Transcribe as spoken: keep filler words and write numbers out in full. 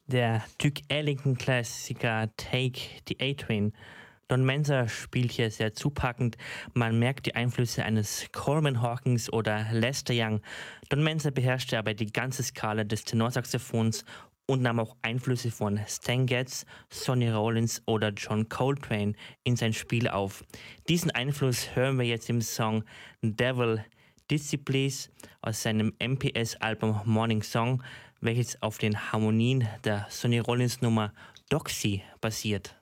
Der Duke Ellington-Klassiker Take the A-Train. Don Mensa spielt hier sehr zupackend. Man merkt die Einflüsse eines Coleman Hawkins oder Lester Young. Don Mensa beherrschte aber die ganze Skala des Tenorsaxophons und nahm auch Einflüsse von Stan Getz, Sonny Rollins oder John Coltrane in sein Spiel auf. Diesen Einfluss hören wir jetzt im Song Devil Dizzy Please aus seinem M P S-Album Morning Song, welches auf den Harmonien der Sonny Rollins Nummer Doxy basiert.